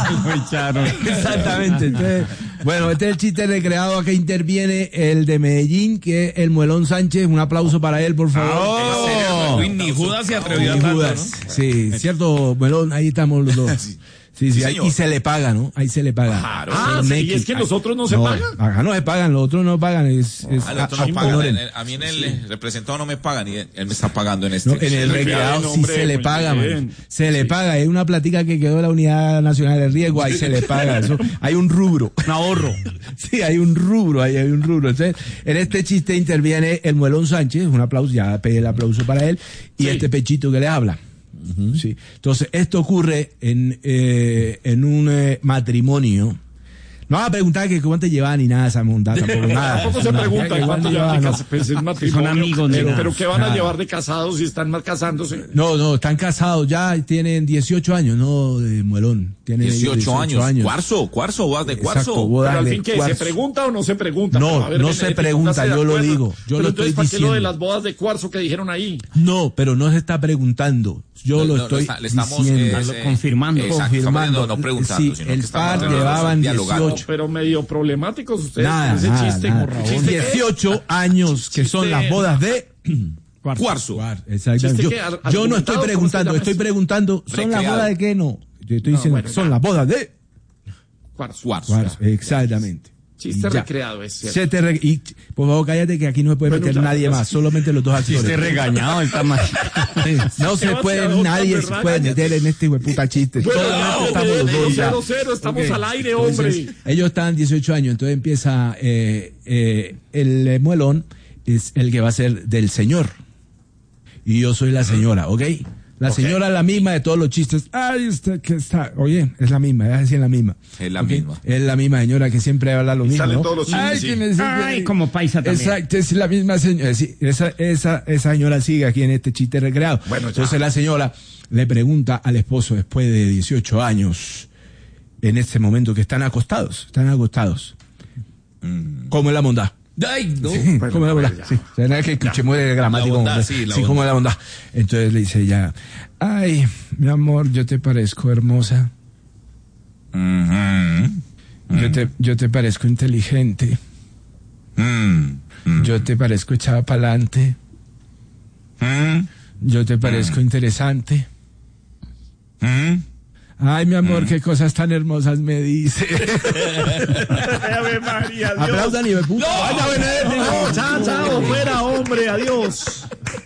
Lo echaron. Exactamente. Entonces, bueno, este es el chiste recreado. Acá interviene el de Medellín, que es el Muelón Sánchez. Un aplauso para él, por favor. Ni Judas se atrevió a Ni tanto, Judas. ¿no? Sí, cierto, Muelón, ahí estamos los dos. Sí, Sí, ahí, señor. y se le paga, ¿no? Ahí se le paga. Claro. Sí, y es que los otros no se pagan. Acá no se pagan, los otros no pagan. Los otros no pagan. A mí en el representado no me pagan y él me está pagando en este. No, en el recreado sí hombre, se le muy paga, bien. man. Se le paga. Es una platica que quedó de la Unidad Nacional de Riesgo, ahí se le paga. Eso, hay un rubro. Un ahorro. Sí, hay un rubro, ahí hay un rubro. Entonces, en este chiste interviene el Muelón Sánchez, un aplauso, ya pedí el aplauso para él, y Sí. este pechito que le habla. Sí. Entonces, esto ocurre en un matrimonio. No vas a preguntar que cuánto llevan ni nada esa montada, tampoco nada. Tampoco se pregunta Que cuánto llevan de casados. Pues es matrimonio. Son amigos, pero, nada. pero ¿qué van a Nada. llevar de casados si están mal casándose? No, están casados ya, tienen 18 años, no de Muelón. Tienen 18 años. Cuarzo, bodas de cuarzo. Exacto, bodas Pero al de fin, ¿qué? ¿Se cuarzo. pregunta o no se pregunta? No, A ver, no ven, se Leti, pregunta, póngase de yo lo acuerdo. digo, yo Pero lo entonces, estoy ¿para qué lo de diciendo. las bodas de cuarzo que dijeron ahí? No, pero no se está preguntando. Yo lo estoy le estamos diciendo. confirmando. Exacto, Confirmando. no preguntando, Sí, sino el que estamos par llevaban dialogando. 18. Pero medio problemáticos ustedes Nada, con ese nada, chiste, nada. morrabón. 18 años que son las bodas de Cuarzo. Exactamente. ¿Chiste qué? Yo no estoy ¿Argumentado? preguntando, ¿Cómo se estoy llama preguntando, ¿son las Recreado. bodas de qué? No. Yo estoy diciendo bueno, que son ya. las bodas de Cuarzo. Cuarzo. Exactamente. Chiste Y ya. recreado, es cierto. Y por favor, cállate que aquí no se puede Bueno, meter ya, nadie ya. más, solamente los dos actores. Chiste regañado, está mal. No se puede, nadie se puede meter en este hueputa chiste. Bueno, Solamente estamos los dos ya. 0-0, estamos Ok. al aire, Entonces, hombre. ellos están 18 años, entonces empieza el Muelón, es el que va a ser del señor. Y yo soy la señora, ¿ok? La señora es la misma de todos los chistes. Ay, usted que está. Oye, es la misma, es así es la misma. Es la ¿Ok? misma. Es la misma señora que siempre habla lo mismo. salen ¿no? todos los chistes, Ay, sí. que me dice Ay, que- como paisa también. Exacto, es la misma señora. Sí, esa señora sigue aquí en este chiste recreado. Bueno, ya. Entonces la señora le pregunta al esposo después de 18 años, en este momento que están acostados. ¿Cómo es la bondad? Ay, no. Sí, Bueno, ¿cómo es la bueno, bondad? ya. Sí, o sea, no es que escuchemos el gramático. La bondad, como- sí, la ¿cómo bondad. es la bondad? Entonces le dice ella, ay, mi amor, yo te parezco hermosa. Yo te parezco inteligente. Yo te parezco echada para adelante. Yo te parezco interesante. Ay, mi amor, qué cosas tan hermosas me dice. Ave María, Dios. Aplaudan y me puta. No, chao, fuera, hombre, adiós.